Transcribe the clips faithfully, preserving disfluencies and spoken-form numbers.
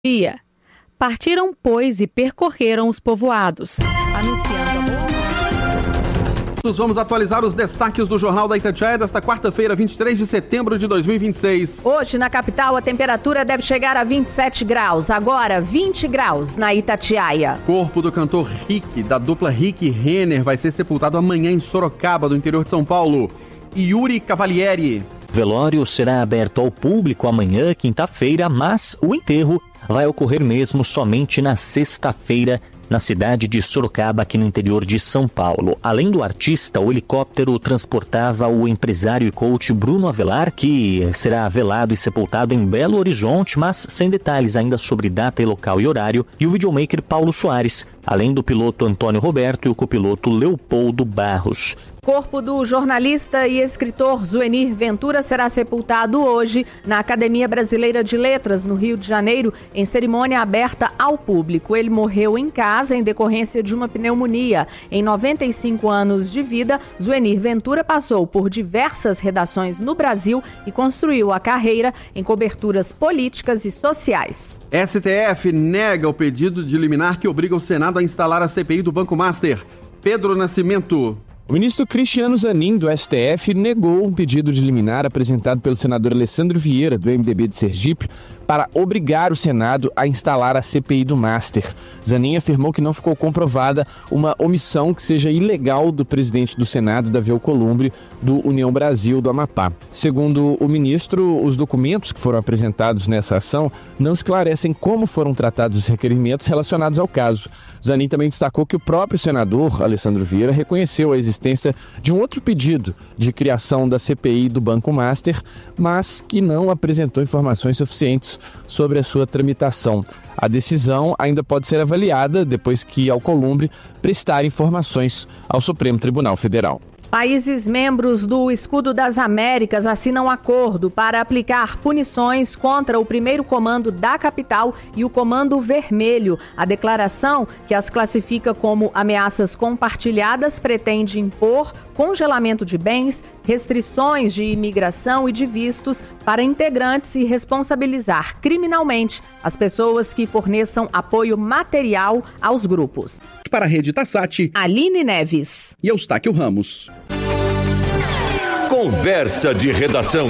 Dia. Partiram, pois, e percorreram os povoados, anunciando a... Vamos atualizar os destaques do Jornal da Itatiaia desta quarta-feira, vinte e três de setembro de dois mil e vinte e seis. Hoje, na capital, a temperatura deve chegar a vinte e sete graus. Agora, vinte graus na Itatiaia. Corpo do cantor Rick, da dupla Rick e Renner, vai ser sepultado amanhã em Sorocaba, do interior de São Paulo. Yuri Cavalieri. O velório será aberto ao público amanhã, quinta-feira, mas o enterro vai ocorrer mesmo somente na sexta-feira, na cidade de Sorocaba, aqui no interior de São Paulo. Além do artista, o helicóptero transportava o empresário e coach Bruno Avelar, que será velado e sepultado em Belo Horizonte, mas sem detalhes ainda sobre data, local e horário, e o videomaker Paulo Soares, além do piloto Antônio Roberto e o copiloto Leopoldo Barros. Corpo do jornalista e escritor Zuenir Ventura será sepultado hoje na Academia Brasileira de Letras, no Rio de Janeiro, em cerimônia aberta ao público. Ele morreu em casa em decorrência de uma pneumonia. Em noventa e cinco anos de vida, Zuenir Ventura passou por diversas redações no Brasil e construiu a carreira em coberturas políticas e sociais. S T F nega o pedido de liminar que obriga o Senado a instalar a C P I do Banco Master. Pedro Nascimento. O ministro Cristiano Zanin, do S T F, negou um pedido de liminar apresentado pelo senador Alessandro Vieira, do M D B de Sergipe, para obrigar o Senado a instalar a C P I do Master. Zanin afirmou que não ficou comprovada uma omissão que seja ilegal do presidente do Senado, Davi Alcolumbre, do União Brasil do Amapá. Segundo o ministro, os documentos que foram apresentados nessa ação não esclarecem como foram tratados os requerimentos relacionados ao caso. Zanin também destacou que o próprio senador, Alessandro Vieira, reconheceu a existência de um outro pedido de criação da C P I do Banco Master, mas que não apresentou informações suficientes sobre a sua tramitação. A decisão ainda pode ser avaliada depois que Alcolumbre prestar informações ao Supremo Tribunal Federal. Países membros do Escudo das Américas assinam acordo para aplicar punições contra o primeiro comando da capital e o Comando Vermelho. A declaração, que as classifica como ameaças compartilhadas, pretende impor congelamento de bens, restrições de imigração e de vistos para integrantes e responsabilizar criminalmente as pessoas que forneçam apoio material aos grupos. Para a Rede Tassati, Aline Neves e Eustáquio Ramos. Conversa de Redação.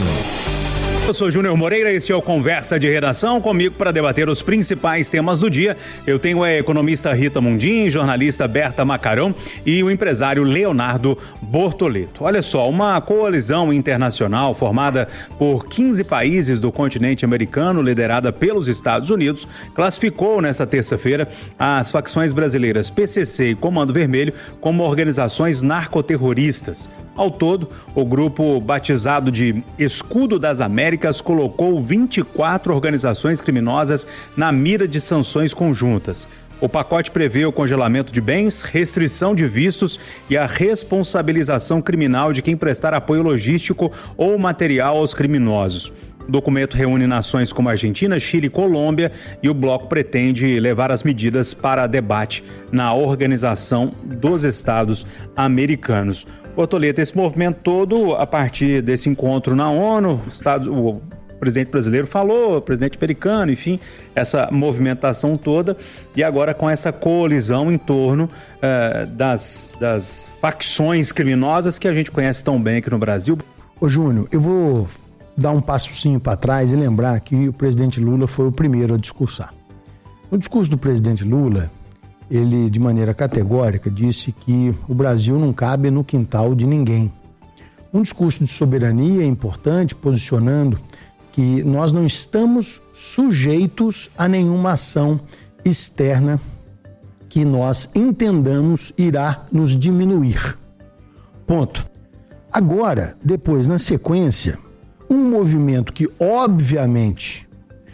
Eu sou Júnior Moreira, este é o Conversa de Redação. Comigo para debater os principais temas do dia, eu tenho a economista Rita Mundim, jornalista Berta Macarão e o empresário Leonardo Bortoleto. Olha só, uma coalizão internacional formada por quinze países do continente americano, liderada pelos Estados Unidos, classificou nesta terça-feira as facções brasileiras P C C e Comando Vermelho como organizações narcoterroristas. Ao todo, o grupo batizado de Escudo das Américas colocou vinte e quatro organizações criminosas na mira de sanções conjuntas. O pacote prevê o congelamento de bens, restrição de vistos e a responsabilização criminal de quem prestar apoio logístico ou material aos criminosos. O documento reúne nações como Argentina, Chile e Colômbia e o bloco pretende levar as medidas para debate na Organização dos Estados Americanos. Bortoleto, esse movimento todo, a partir desse encontro na ONU, o, Estado, o presidente brasileiro falou, o presidente americano, enfim, essa movimentação toda, e agora com essa colisão em torno uh, das, das facções criminosas que a gente conhece tão bem aqui no Brasil. Ô Júnior, eu vou dar um passinho para trás e lembrar que o presidente Lula foi o primeiro a discursar. No discurso do presidente Lula, ele, de maneira categórica, disse que o Brasil não cabe no quintal de ninguém. Um discurso de soberania importante, posicionando que nós não estamos sujeitos a nenhuma ação externa que nós entendamos irá nos diminuir. Ponto. Agora, depois, na sequência, um movimento que, obviamente,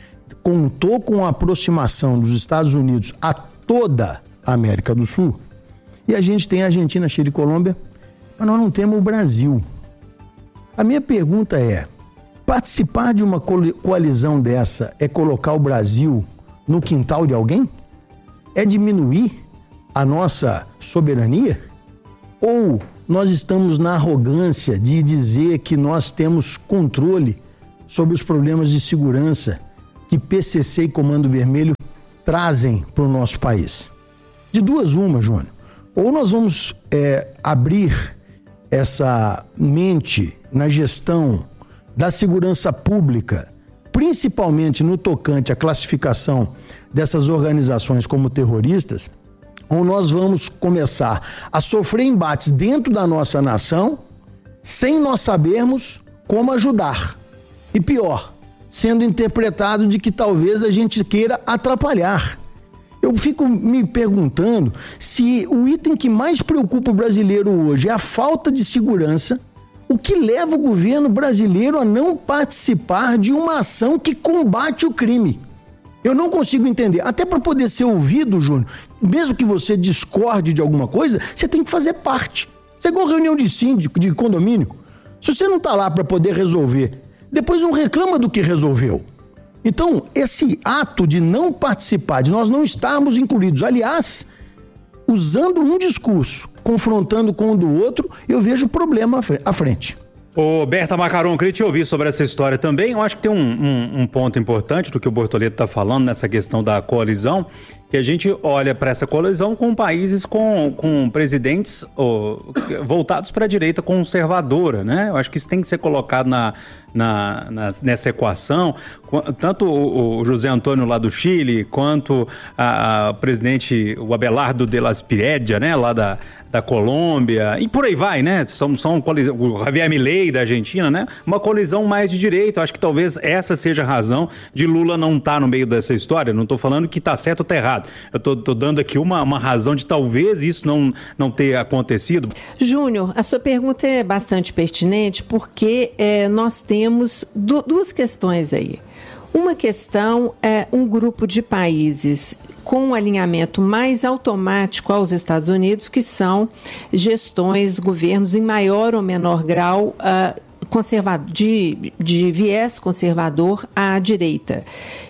contou com a aproximação dos Estados Unidos a toda a América do Sul, e a gente tem a Argentina, Chile e Colômbia, mas nós não temos o Brasil. A minha pergunta é, participar de uma coalizão dessa é colocar o Brasil no quintal de alguém? É diminuir a nossa soberania? Ou nós estamos na arrogância de dizer que nós temos controle sobre os problemas de segurança que P C C e Comando Vermelho trazem para o nosso país? De duas uma, Júnior. Ou nós vamos é, abrir essa mente na gestão da segurança pública, principalmente no tocante à classificação dessas organizações como terroristas, ou nós vamos começar a sofrer embates dentro da nossa nação sem nós sabermos como ajudar. E pior, sendo interpretado de que talvez a gente queira atrapalhar. Eu fico me perguntando se o item que mais preocupa o brasileiro hoje é a falta de segurança, o que leva o governo brasileiro a não participar de uma ação que combate o crime. Eu não consigo entender. Até para poder ser ouvido, Júnior, mesmo que você discorde de alguma coisa, você tem que fazer parte. Isso é igual reunião de síndico, de condomínio. Se você não está lá para poder resolver, depois não reclama do que resolveu. Então, esse ato de não participar, de nós não estarmos incluídos, aliás, usando um discurso, confrontando com o do outro, eu vejo problema à frente. Ô, Berta Macaron, queria te ouvir sobre essa história também. Eu acho que tem um, um, um ponto importante do que o Bortoleto está falando nessa questão da coalizão, que a gente olha para essa coalizão com países com, com presidentes oh, voltados para a direita conservadora, né? Eu acho que isso tem que ser colocado na, na, na, nessa equação. Tanto o, o José Antônio lá do Chile, quanto a, a presidente, o Abelardo de las Piedras, né? Lá da, da Colômbia, e por aí vai, né? São, são o Javier Milei da Argentina, né? Uma colisão mais de direita. Eu acho que talvez essa seja a razão de Lula não estar no meio dessa história. Não estou falando que está certo ou está errado. Eu tô, tô dando aqui uma, uma razão de talvez isso não, não ter acontecido. Júnior, a sua pergunta é bastante pertinente porque é, nós temos du- duas questões aí. Uma questão é um grupo de países com um alinhamento mais automático aos Estados Unidos, que são gestões, governos em maior ou menor grau uh, conservador, de, de viés conservador à direita.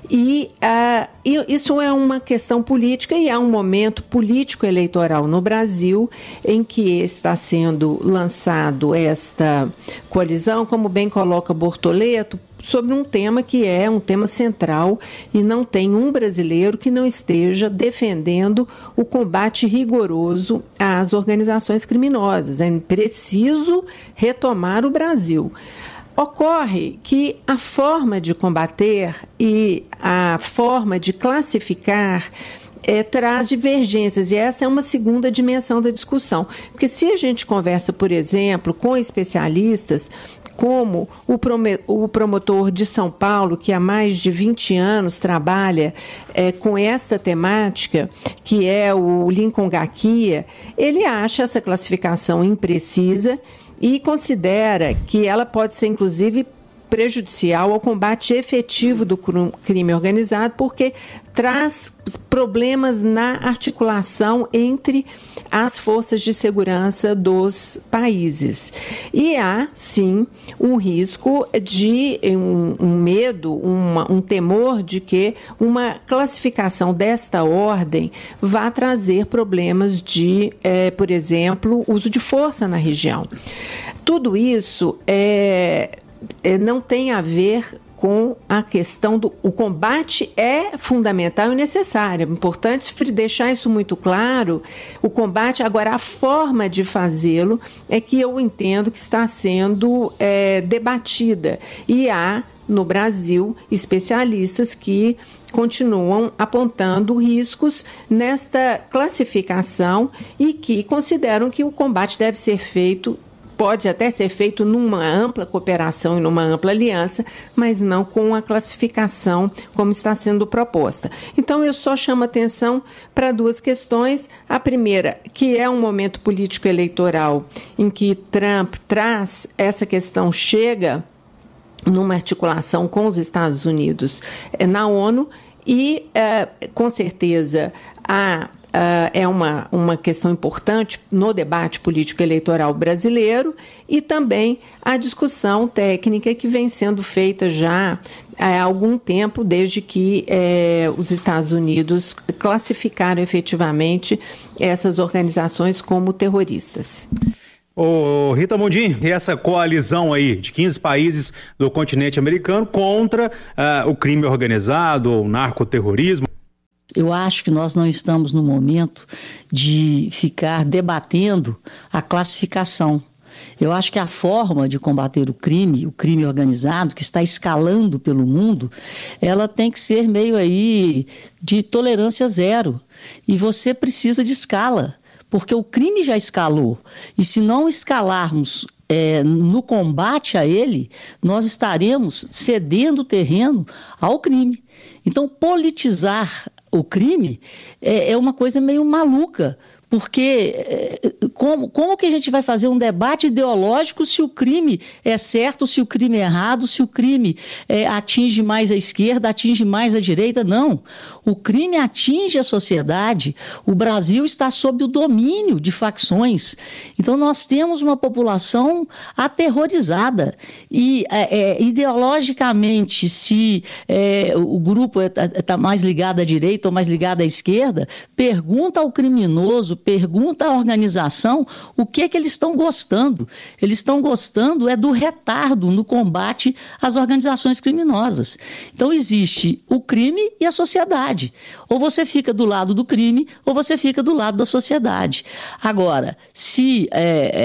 E uh, isso é uma questão política e há um momento político-eleitoral no Brasil em que está sendo lançado esta coalizão, como bem coloca Bortoleto, sobre um tema que é um tema central e não tem um brasileiro que não esteja defendendo o combate rigoroso às organizações criminosas. É preciso retomar o Brasil. Ocorre que a forma de combater e a forma de classificar É, traz divergências, e essa é uma segunda dimensão da discussão. Porque se a gente conversa, por exemplo, com especialistas, como o, prom- o promotor de São Paulo, que há mais de vinte anos trabalha é, com esta temática, que é o Lincoln Gaquia, ele acha essa classificação imprecisa e considera que ela pode ser, inclusive, prejudicial ao combate efetivo do crime organizado, porque traz problemas na articulação entre as forças de segurança dos países. E há, sim, um risco de um, um medo, uma, um temor de que uma classificação desta ordem vá trazer problemas de, é, por exemplo, uso de força na região. Tudo isso é não tem a ver com a questão do o combate é fundamental e necessário. É importante deixar isso muito claro. O combate, agora, a forma de fazê-lo é que eu entendo que está sendo é, debatida. E há, no Brasil, especialistas que continuam apontando riscos nesta classificação e que consideram que o combate deve ser feito, pode até ser feito numa ampla cooperação e numa ampla aliança, mas não com a classificação como está sendo proposta. Então, eu só chamo atenção para duas questões. A primeira, que é um momento político eleitoral em que Trump traz essa questão, chega numa articulação com os Estados Unidos na ONU e, é, com certeza, a Uh, é uma, uma questão importante no debate político-eleitoral brasileiro e também a discussão técnica que vem sendo feita já há algum tempo, desde que eh, os Estados Unidos classificaram efetivamente essas organizações como terroristas. Ô, Rita Mundim, e essa coalizão aí de quinze países do continente americano contra uh, o crime organizado, o narcoterrorismo? Eu acho que nós não estamos no momento de ficar debatendo a classificação. Eu acho que a forma de combater o crime, o crime organizado, que está escalando pelo mundo, ela tem que ser meio aí de tolerância zero. E você precisa de escala, porque o crime já escalou. E se não escalarmos é, no combate a ele, nós estaremos cedendo terreno ao crime. Então, politizar o crime é, é uma coisa meio maluca. Porque como, como que a gente vai fazer um debate ideológico se o crime é certo, se o crime é errado, se o crime é, atinge mais a esquerda, atinge mais a direita? Não. O crime atinge a sociedade. O Brasil está sob o domínio de facções. Então nós temos uma população aterrorizada. E é, é, ideologicamente, se é, o grupo está mais ligado à direita ou mais ligado à esquerda, pergunta ao criminoso, pergunta à organização o que é que eles estão gostando. Eles estão gostando é do retardo no combate às organizações criminosas. Então existe o crime e a sociedade. Ou você fica do lado do crime ou você fica do lado da sociedade. Agora, se está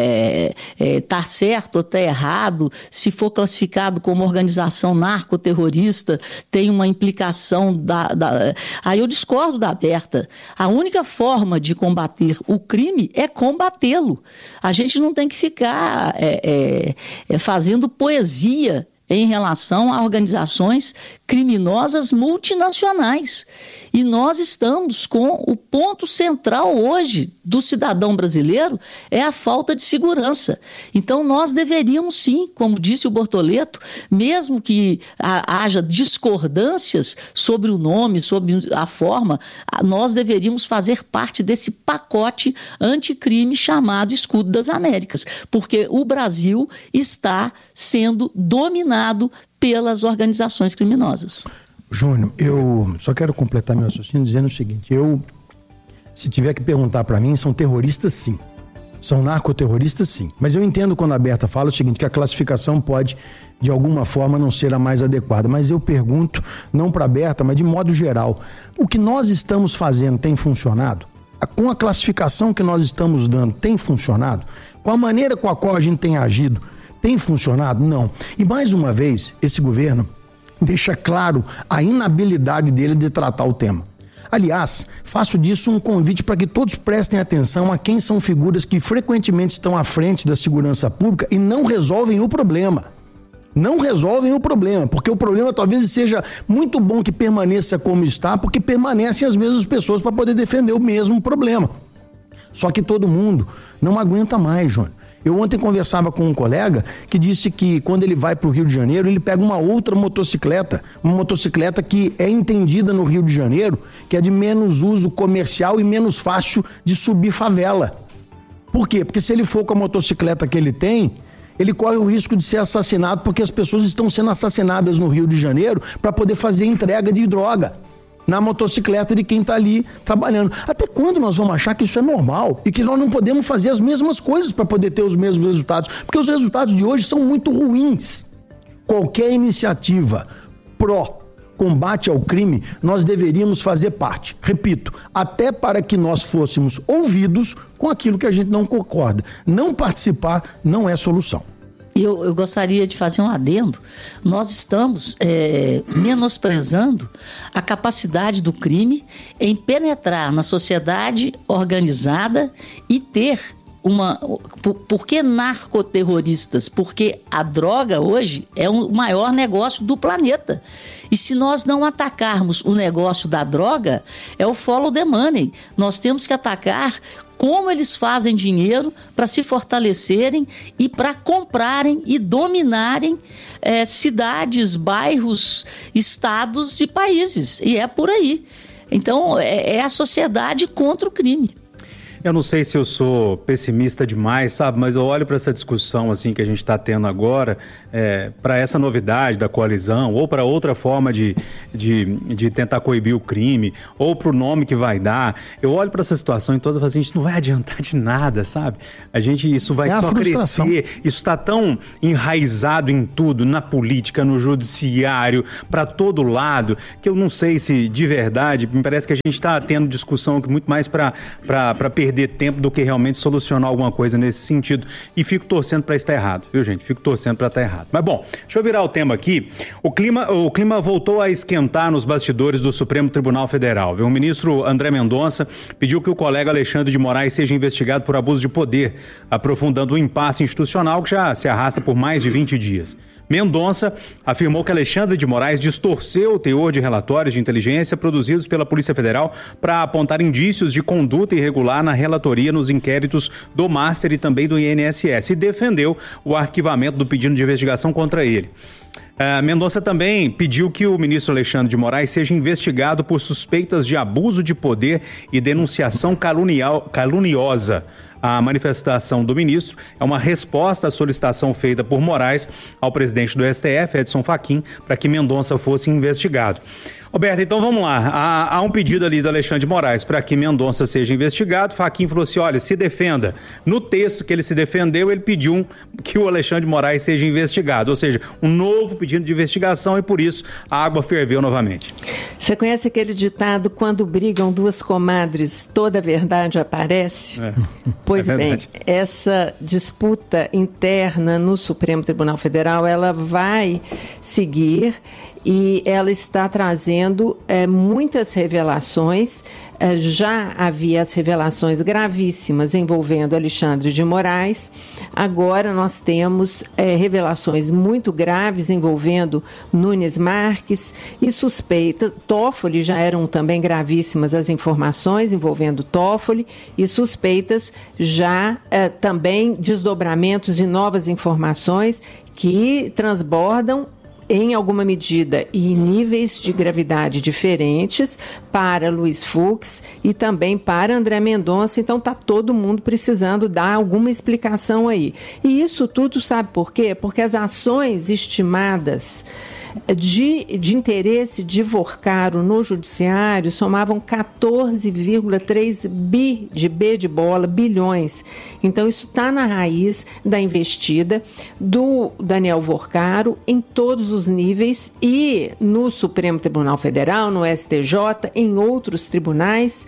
é, é, é, tá certo ou está errado, se for classificado como organização narcoterrorista, tem uma implicação da, da... Aí eu discordo da Berta. A única forma de combater o crime é combatê-lo. A gente não tem que ficar é, é, fazendo poesia em relação a organizações criminosas multinacionais. E nós estamos com o ponto central hoje do cidadão brasileiro é a falta de segurança. Então nós deveríamos sim, como disse o Bortoleto, mesmo que haja discordâncias sobre o nome, sobre a forma, nós deveríamos fazer parte desse pacote anticrime chamado Escudo das Américas, porque o Brasil está sendo dominado pelas organizações criminosas. Júnior, eu só quero completar meu raciocínio dizendo o seguinte, eu, se tiver que perguntar para mim, são terroristas sim, são narcoterroristas sim, mas eu entendo quando a Berta fala o seguinte, que a classificação pode de alguma forma não ser a mais adequada, mas eu pergunto, não para a Berta, mas de modo geral, o que nós estamos fazendo tem funcionado? Com a classificação que nós estamos dando, tem funcionado? Com a maneira com a qual a gente tem agido, tem funcionado? Não. E mais uma vez, esse governo deixa claro a inabilidade dele de tratar o tema. Aliás, faço disso um convite para que todos prestem atenção a quem são figuras que frequentemente estão à frente da segurança pública e não resolvem o problema. Não resolvem o problema, porque o problema talvez seja muito bom que permaneça como está, porque permanecem as mesmas pessoas para poder defender o mesmo problema. Só que todo mundo não aguenta mais, Jônio. Eu ontem conversava com um colega que disse que quando ele vai para o Rio de Janeiro, ele pega uma outra motocicleta, uma motocicleta que é entendida no Rio de Janeiro, que é de menos uso comercial e menos fácil de subir favela. Por quê? Porque se ele for com a motocicleta que ele tem, ele corre o risco de ser assassinado, porque as pessoas estão sendo assassinadas no Rio de Janeiro para poder fazer entrega de droga na motocicleta de quem está ali trabalhando. Até quando nós vamos achar que isso é normal e que nós não podemos fazer as mesmas coisas para poder ter os mesmos resultados? Porque os resultados de hoje são muito ruins. Qualquer iniciativa pró combate ao crime, nós deveríamos fazer parte. Repito, até para que nós fôssemos ouvidos com aquilo que a gente não concorda. Não participar não é solução. Eu, eu gostaria de fazer um adendo. Nós estamos é, menosprezando a capacidade do crime em penetrar na sociedade organizada e ter uma... Por, por que narcoterroristas? Porque a droga hoje é o maior negócio do planeta. E se nós não atacarmos o negócio da droga, é o follow the money. Nós temos que atacar como eles fazem dinheiro para se fortalecerem e para comprarem e dominarem é, cidades, bairros, estados e países. E é por aí. Então, é, é a sociedade contra o crime. Eu não sei se eu sou pessimista demais, sabe? Mas eu olho para essa discussão assim que a gente está tendo agora, é, para essa novidade da coalizão, ou para outra forma de, de, de tentar coibir o crime, ou para o nome que vai dar. Eu olho para essa situação e toda e falo assim, isso não vai adiantar de nada, sabe? A gente, isso vai é só crescer. Isso está tão enraizado em tudo, na política, no judiciário, para todo lado, que eu não sei se de verdade, me parece que a gente está tendo discussão muito mais para perder tempo do que realmente solucionar alguma coisa nesse sentido. E fico torcendo para estar errado, viu, gente? Fico torcendo para estar errado. Mas bom, deixa eu virar o tema aqui. O clima, o clima voltou a esquentar nos bastidores do Supremo Tribunal Federal, viu? O ministro André Mendonça pediu que o colega Alexandre de Moraes seja investigado por abuso de poder, aprofundando o impasse institucional que já se arrasta por mais de vinte dias. Mendonça afirmou que Alexandre de Moraes distorceu o teor de relatórios de inteligência produzidos pela Polícia Federal para apontar indícios de conduta irregular na relatoria nos inquéritos do Master e também do I N S S e defendeu o arquivamento do pedido de investigação contra ele. Uh, Mendonça também pediu que o ministro Alexandre de Moraes seja investigado por suspeitas de abuso de poder e denunciação calunial, caluniosa. A manifestação do ministro é uma resposta à solicitação feita por Moraes ao presidente do S T F, Edson Fachin, para que Mendonça fosse investigado. Roberto, então vamos lá. Há, há um pedido ali do Alexandre de Moraes para que Mendonça seja investigado. Fachin falou assim, olha, se defenda. No texto que ele se defendeu, ele pediu um, que o Alexandre de Moraes seja investigado. Ou seja, um novo pedido de investigação e por isso a água ferveu novamente. Você conhece aquele ditado, quando brigam duas comadres, toda a verdade aparece? É, pois é bem, verdade. essa disputa interna no Supremo Tribunal Federal, ela vai seguir e ela está trazendo é, muitas revelações. É, já havia as revelações gravíssimas envolvendo Alexandre de Moraes. Agora nós temos é, revelações muito graves envolvendo Nunes Marques e suspeita. Toffoli, já eram também gravíssimas as informações envolvendo Toffoli e suspeitas já é, também desdobramentos e novas informações que transbordam em alguma medida e em níveis de gravidade diferentes para Luiz Fux e também para André Mendonça. Então está todo mundo precisando dar alguma explicação aí. E isso tudo sabe por quê? Porque as ações estimadas de, de interesse de Vorcaro no judiciário somavam quatorze vírgula três bi de B de bola, bilhões. Então isso está na raiz da investida do Daniel Vorcaro em todos os níveis e no Supremo Tribunal Federal, no S T J, em outros tribunais.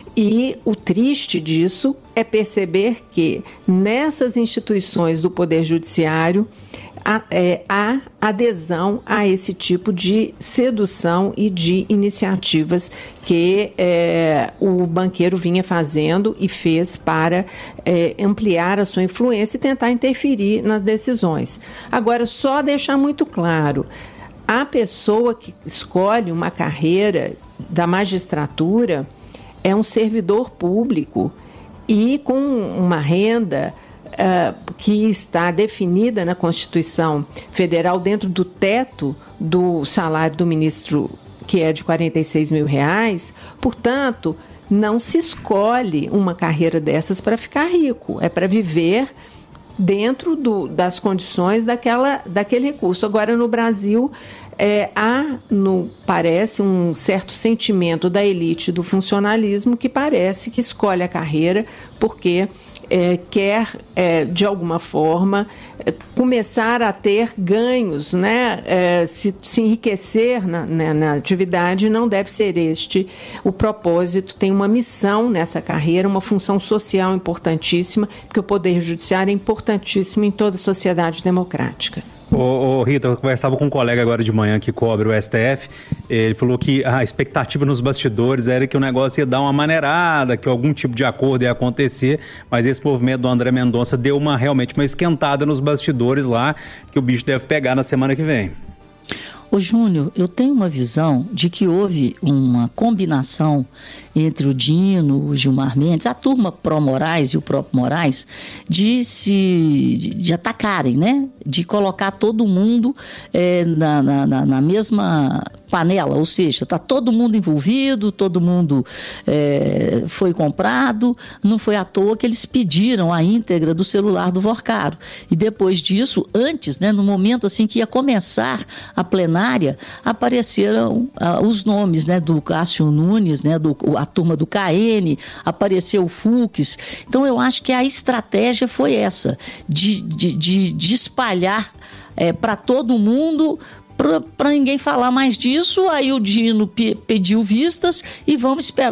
E o triste disso é perceber que nessas instituições do Poder Judiciário há, é, há adesão a esse tipo de sedução e de iniciativas que é, o banqueiro vinha fazendo e fez para é, ampliar a sua influência e tentar interferir nas decisões. Agora, só deixar muito claro, a pessoa que escolhe uma carreira da magistratura é um servidor público e com uma renda uh, que está definida na Constituição Federal dentro do teto do salário do ministro, que é de quarenta e seis mil reais. Portanto, não se escolhe uma carreira dessas para ficar rico, é para viver dentro do, das condições daquela, daquele recurso. Agora, no Brasil, é, há, no, parece, um certo sentimento da elite do funcionalismo que parece que escolhe a carreira porque é, quer, é, de alguma forma, é, começar a ter ganhos, né? É, se, se enriquecer na, na, na atividade. Não deve ser este o propósito. Tem uma missão nessa carreira, uma função social importantíssima, porque o Poder Judiciário é importantíssimo em toda a sociedade democrática. Ô, ô, Rita, eu conversava com um colega agora de manhã que cobre o S T F, ele falou que a expectativa nos bastidores era que o negócio ia dar uma maneirada, que algum tipo de acordo ia acontecer, mas esse movimento do André Mendonça deu uma, realmente uma esquentada nos bastidores lá, que o bicho deve pegar na semana que vem. Ô Júnior, eu tenho uma visão de que houve uma combinação entre o Dino, o Gilmar Mendes, a turma pró-Moraes e o próprio Moraes, de se de, de atacarem, né? De colocar todo mundo é, na, na, na mesma panela, ou seja, está todo mundo envolvido, todo mundo é, foi comprado, não foi à toa que eles pediram a íntegra do celular do Vorcaro. E depois disso, antes, né, no momento assim que ia começar a plenária, apareceram ah, os nomes, né, do Cássio Nunes, né, do, a turma do K N, apareceu o Fux. Então eu acho que a estratégia foi essa, de, de, de, de espalhar é, para todo mundo, para ninguém falar mais disso. Aí o Dino pe- pediu vistas e vamos esperar